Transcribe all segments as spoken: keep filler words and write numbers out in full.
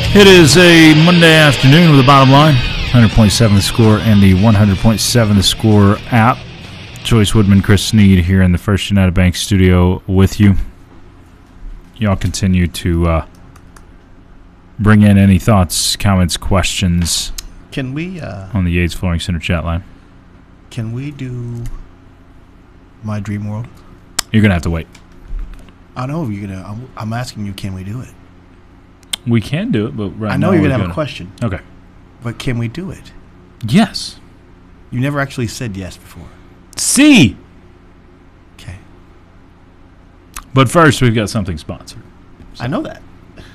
It is a Monday afternoon with the bottom line. one hundred point seven The Score and the one hundred point seven The Score app. Joyce Woodman, Chris Sneed here in the First United Bank studio with you. Y'all continue to uh, bring in any thoughts, comments, questions. Can we uh, on the Yates Flooring Center chat line? Can we do My Dream World? You're gonna have to wait. I know you're gonna. I'm, I'm asking you, can we do it? We can do it, but right I know now you're we're gonna have gonna- a question, Okay. but can we do it? Yes. You never actually said yes before. C. Okay, But first, we've got something sponsored. I know that.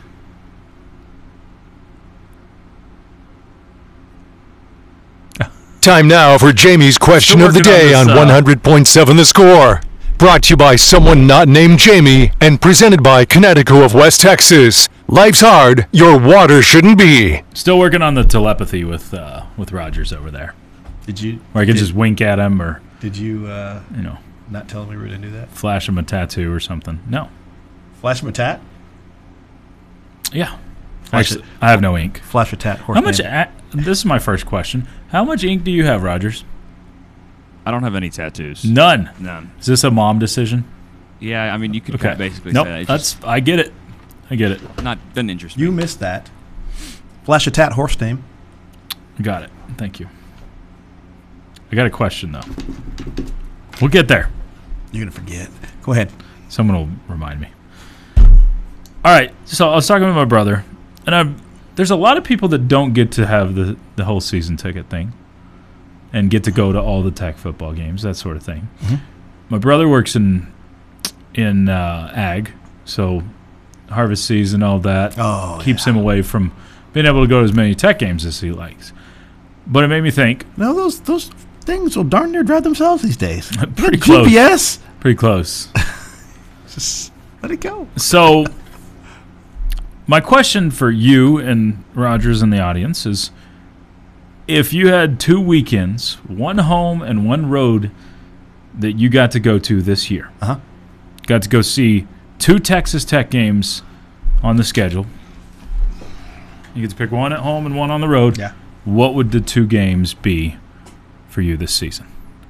Time now for Jamie's question Still of the working on day this, on uh, one hundred point seven The Score. Brought to you by someone not named Jamie and presented by Connecticut of West Texas. Life's hard, your water shouldn't be. Still working on the telepathy with uh, with Rogers over there, Did you? where I can did, just wink at him or Did you uh, you know not tell me we were gonna do that? flash him a tattoo or something. No. Flash my tat. Yeah. Flash Actually, I have no ink. Flash a tat. Horse How much? name. A- this is my first question. How much ink do you have, Rogers? I don't have any tattoos. None. None. Is this a mom decision? Yeah, I mean, you could Okay. kinda basically Nope. say that. It's That's. I get it. I get it. just not doesn't interest me. You missed that. Flash a tat. Horse name. Got it. Thank you. I got a question though. We'll get there. You're gonna forget. Go ahead. Someone will remind me. All right. So I was talking with my brother, and I there's a lot of people that don't get to have the the whole season ticket thing, and get to go to all the Tech football games, that sort of thing. Mhm. My brother works in in uh, ag, so harvest season, all that Oh, keeps yeah. him away from being able to go to as many Tech games as he likes. But it made me think. No, those those things will darn near drive themselves these days. Pretty close. G P S. Pretty close. Just let it go. So, my question for you and Rogers and the audience is, if you had two weekends, one home and one road, that you got to go to this year, Uh huh. got to go see two Texas Tech games on the schedule, you get to pick one at home and one on the road, Yeah. what would the two games be for you this season?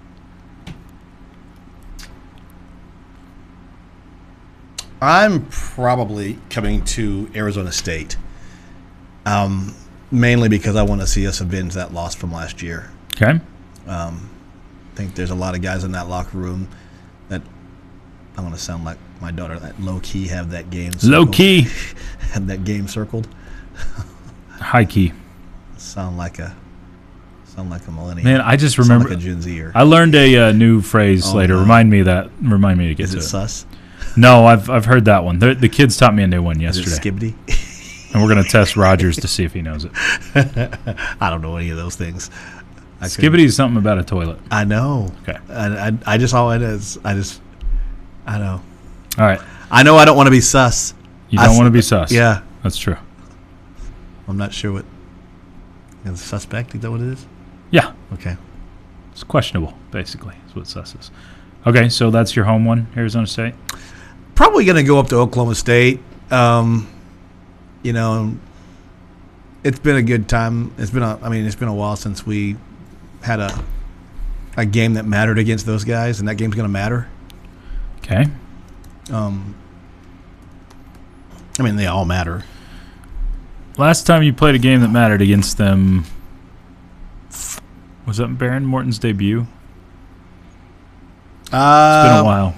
I'm probably coming to Arizona State, um, mainly because I want to see us avenge that loss from last year. Okay? Um, I think there's a lot of guys in that locker room that I want to sound like my daughter, that low key have that game circled. Low key, Have that game circled. high key. Sound like a sound like a millennial. Man, I just Sound remember. like a Gen Zer. I learned a uh, new phrase Oh, later. no. Remind me of that. Remind me to get Is to it it. sus? No, I've I've heard that one. The, the kids taught me a new one Is it yesterday, skibbity? and we're gonna test Rogers to see if he knows it. I don't know any of those things. I couldn't- Skibbity is something about a toilet. I know. Okay. I, I, I just all it is. I just I know. All right, I know I don't want to be sus. you I don't s- want to be sus. Yeah. that's true. I'm not sure what. Is it suspect? Is that what it is? Yeah, Okay. it's questionable. Basically, is what sus is. Okay, so that's your home one, Arizona State. Probably going to go up to Oklahoma State. Um, you know, it's been a good time. It's been a. I mean, it's been a while since we had a a game that mattered against those guys, and that game's going to matter. Okay, Um, I mean, they all matter. last time you played a game that mattered against them, was that Baron Morton's debut? It's Uh, been a while.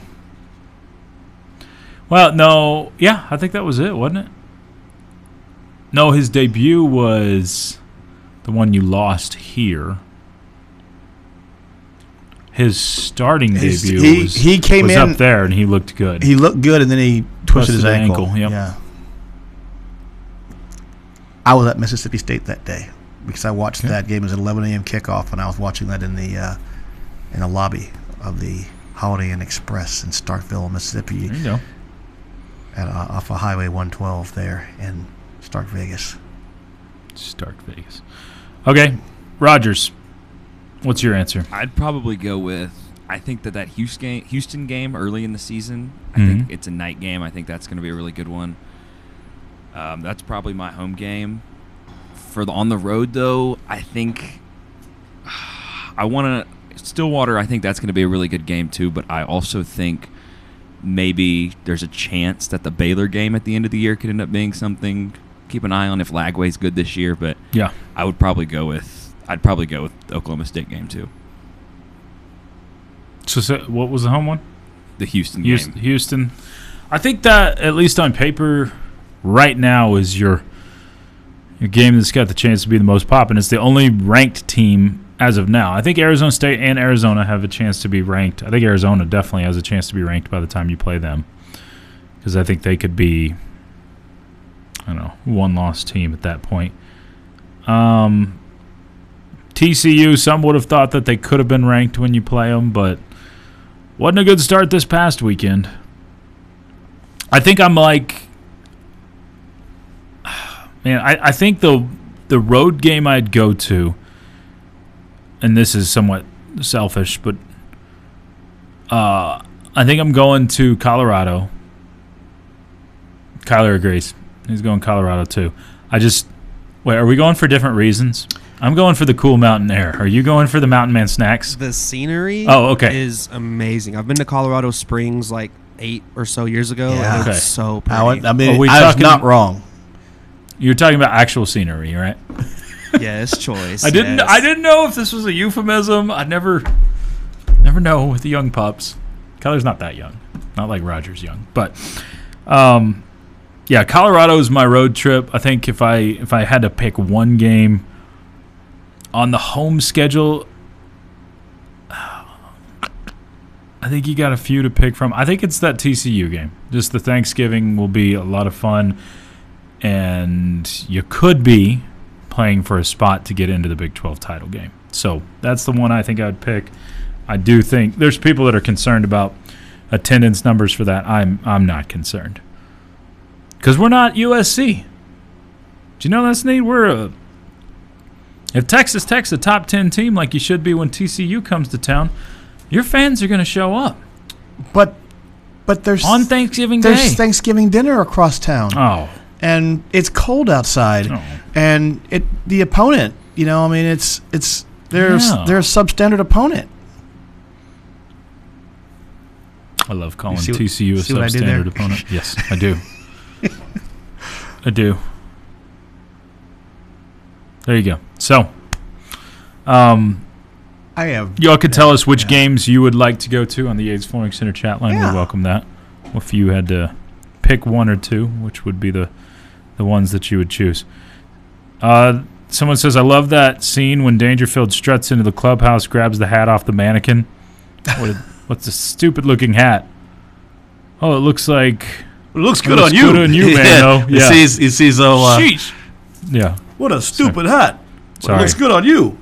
Well, no, yeah, I think that was it, wasn't it? No, his debut was the one you lost here. His starting His- debut he- was, he came was in- up there, and he looked good. He looked good, and then he twisted his Twisted the ankle. ankle, yep. Yeah. I was at Mississippi State that day because I watched Okay. that game. It was an eleven a.m. kickoff, and I was watching that in the uh, in the lobby of the Holiday Inn Express in Starkville, Mississippi, There you go. at, uh, off of Highway one twelve there in Stark Vegas. Stark Vegas. Okay, Rogers, what's your answer? I'd probably go with. I think that that Houston game, Houston game early in the season. I Mhm. think it's a night game. I think that's going to be a really good one. Um, that's probably my home game. For the on the road, though, I think I want to Stillwater. I think that's going to be a really good game too. But I also think maybe there's a chance that the Baylor game at the end of the year could end up being something. Keep an eye on if Lagway's good this year. But Yeah. I would probably go with I'd probably go with the Oklahoma State game too. So, so what was the home one? The Houston, Houston, game. Houston. I think that, at least on paper, right now is your your game that's got the chance to be the most popping. It's the only ranked team as of now. I think Arizona State and Arizona have a chance to be ranked. I think Arizona definitely has a chance to be ranked by the time you play them, because I think they could be, I don't know, one-loss team at that point. Um, T C U, some would have thought that they could have been ranked when you play them, but wasn't a good start this past weekend. I think I'm like, man, I, I think the the road game I'd go to, and this is somewhat selfish, but uh, I think I'm going to Colorado. Kyler agrees. He's going Colorado too. I just, wait, are we going for different reasons? I'm going for the cool mountain air. Are you going for the Mountain Man snacks? The scenery Oh, okay. is amazing. I've been to Colorado Springs like eight or so years ago. Yeah. And Okay. it's so pretty. I, went, I mean, Are we I was talking- not wrong. You're talking about actual scenery, right? Yes, choice. I didn't. yes. I didn't know if this was a euphemism. I never, never know with the young pups. Kyler's not that young, not like Roger's young, but, um, yeah, Colorado is my road trip. I think if I if I had to pick one game on the home schedule, I think you got a few to pick from. I think it's that T C U game. Just the Thanksgiving will be a lot of fun, and you could be playing for a spot to get into the Big twelve title game. So that's the one I think I would pick. I do think there's people that are concerned about attendance numbers for that. I'm I'm not concerned, because we're not U S C. Do you know that's neat? We're a if Texas Tech's a top ten team like you should be when T C U comes to town, your fans are going to show up But but there's on Thanksgiving there's Day. Thanksgiving dinner across town, oh, and it's cold outside, Oh. and it the opponent. You know, I mean, it's it's there's Yeah. they're a substandard opponent. I love calling You see what- T C U a see what I did there? substandard opponent. Yes, I do. I do. There you go. So, um, I have y'all could tell us which yeah. games you would like to go to on the Yates Flooring Center chat line. Yeah. We welcome that. If you had to pick one or two, which would be the the ones that you would choose? Uh, someone says, I love that scene when Dangerfield struts into the clubhouse, grabs the hat off the mannequin. What a, what's a stupid-looking hat? Oh, it looks like... It looks good on you. Good on you, man, though. You Yeah. see, you see, so uh, Sheesh. Yeah. what a stupid hat. Sorry. It looks good on you.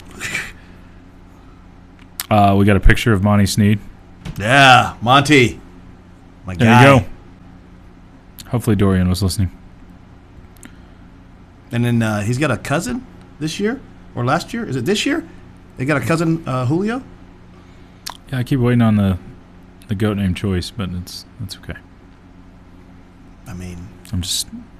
Uh, we got a picture of Monty Sneed. Yeah, Monty, my There guy. you go. Hopefully Dorian was listening. And then uh, he's got a cousin this year or last year. Is it this year? They got a cousin, uh, Julio. Yeah, I keep waiting on the the goat name choice, but it's that's okay. I mean, I'm just